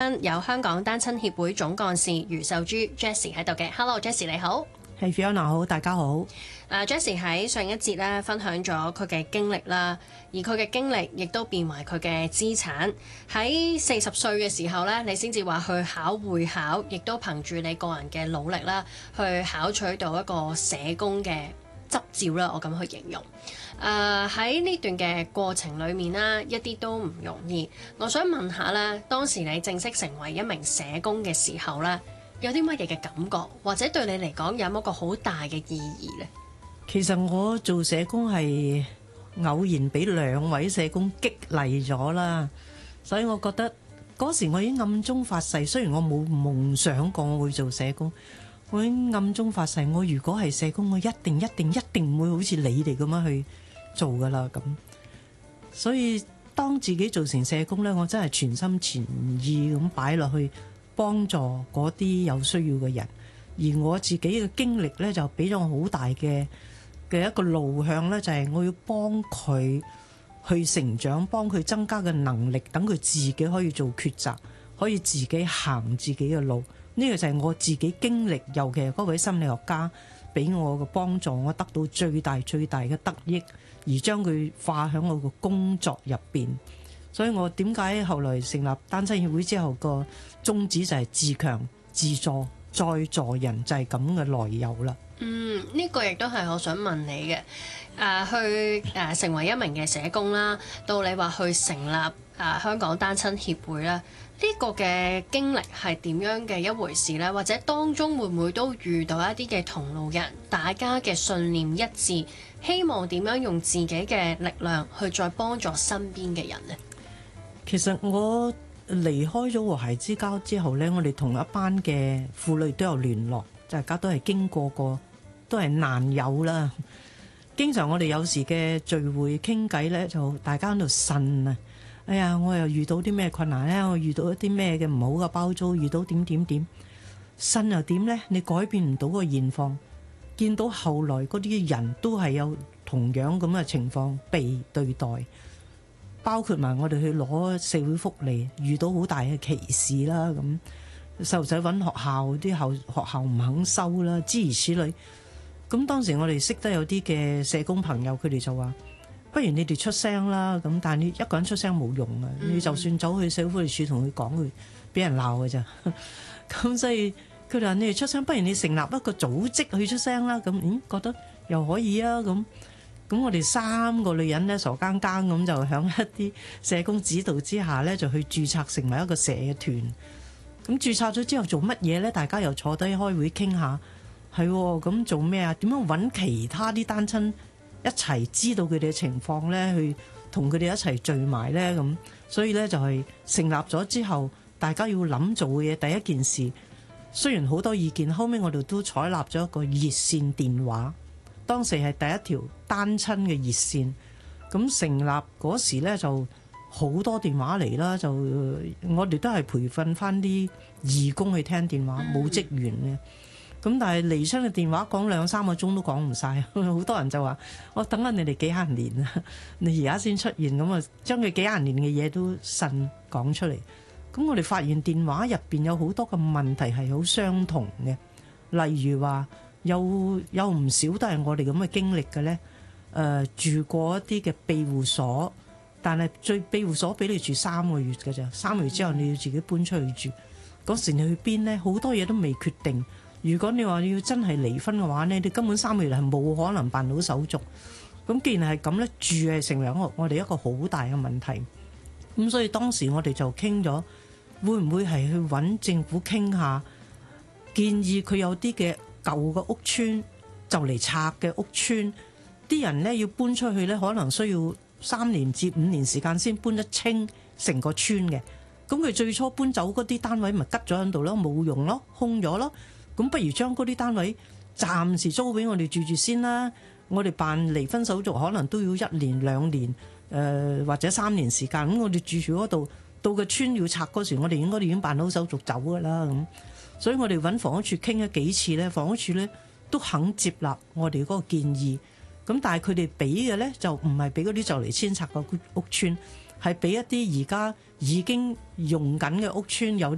賓有香港單親協會總幹事余秀珠 Jessie 喺度嘅。Hello Jessie 你好。 係 Fiona 好，大家好。 Jessie 喺上一節咧分享咗佢嘅經歷啦，而佢嘅經歷亦都變為佢嘅資產。喺40歲嘅時候咧，你先至話去考會考，亦都憑住你個人嘅努力啦，去考取到一個社工嘅執照啦，我咁去形容。喺呢段嘅過程裏面啦，一啲都唔容易。我想問下咧，當時你正式成為一名社工嘅時候咧，有啲乜嘢嘅感覺，或者對你嚟講有冇一個好大嘅意義呢？ 其實我做社工係偶然俾2位社工激勵咗啦，所以我覺得嗰時我已經暗中發誓，雖然我冇夢想過我會做社工，我已經暗中發誓，我如果係社工，我一定唔會好似你哋咁樣去做噶啦咁。所以當自己做成社工呢，我真係全心全意咁擺落去幫助嗰啲有需要嘅人，而我自己嘅經歷呢，就俾咗我好大嘅一個路向呢，就係我要幫佢去成長，幫佢增加嘅能力，等佢自己可以做抉擇，可以自己行自己嘅路。呢個就係我自己經歷，尤其係嗰位心理學家俾我嘅幫助，我得到最大嘅得益，而將佢化喺我嘅工作入邊。所以我點解後來成立單親協會之後個宗旨就係自強、自助、再助人，就係咁嘅來由啦。 呢個亦都係我想問你嘅。去成為一名嘅社工啦，到你話去成立香港單親協會啦，呢個嘅經歷係點樣嘅一回事呢？或者當中會唔會都遇到一啲嘅同路人，大家嘅信念一致，希望點樣用自己嘅力量去再幫助身邊嘅人呢？ 其實我離開咗和諧之家之後呢，我哋同一班嘅婦女都有聯絡，大家都係經過都係難友啦。經常我哋有時嘅聚會傾偈呢，就大家喺度呻啊！哎呀，我又遇到啲咩困難呢？我遇到一啲咩嘅唔好嘅包租，遇到點呻又點呢？你改變唔到個現況，見到後來嗰啲人都係有同樣咁嘅情況被對待，包括埋我哋去攞社會福利，遇到好大嘅歧視啦，咁細路仔揾學校，啲學校唔肯收啦，諸如此類。咁當時我哋識得有啲嘅社工朋友，佢哋就話：不如你哋出聲啦。咁但係你一個人出聲冇用啊！你就算走去社會福利署同佢講，佢俾人鬧嘅咋。咁所以佢哋話：你哋出聲，不如你成立一個組織去出聲啦。咁覺得又可以啊。咁我哋3個女人咧，傻更更咁就響一啲社工指導之下咧，就去註冊成為一個社團。咁註冊咗之後做乜嘢咧？大家又坐低開會傾下。係咁做咩啊？點樣揾其他啲單親一齊知道佢哋嘅情況呢？去同佢哋一齊聚埋呢？咁所以呢，就係成立咗之後，大家要諗做嘅嘢。第一件事，雖然好多意見，後尾我哋都採納咗一個熱線電話。當時係第一條單親嘅熱線。咁成立嗰時呢，就好多電話嚟啦。就我哋都係培訓翻啲義工去聽電話，冇職員嘅。咁但係離親嘅電話講2-3個鐘都講唔晒，好多人就話：我等緊你哋幾廿年啊，你而家先出現，咁啊將佢幾廿年嘅嘢都呻講出嚟。咁我哋發現電話入邊有好多嘅問題係好相同嘅，例如話有唔少都係我哋咁嘅經歷嘅呢。住過一啲嘅庇護所，但係庇護所俾你住3個月嘅咋，3個月之後你要自己搬出去住。嗰時你去邊呢？好多嘢都未決定。如果你話要真係離婚嘅話呢，你根本3個月係冇可能辦到手續。咁既然係咁呢，住係成為我哋一個好大嘅問題。咁所以當時我哋就傾咗，會唔會係去揾政府傾下，建議佢有啲嘅舊嘅屋邨就嚟拆嘅屋邨，啲人呢要搬出去呢，可能需要3年至5年時間先搬得清成個村嘅。咁佢最初搬走嗰啲單位咪吉咗喺度咯，冇用咯，空咗咯。咁不如將嗰啲單位暫時租俾我哋住住先啦。我哋辦離婚手續可能都要1年2年，或者3年時間。咁我哋住嗰度，到個村要拆嗰時，我哋應該已經辦好手續走噶啦。咁，所以我哋揾房屋處傾咗幾次呢，房屋處呢都肯接納我哋嗰個建議。咁但係佢哋俾嘅呢，就唔係俾嗰啲就嚟遷拆嘅屋邨，係俾一啲而家已經用緊嘅屋邨有啲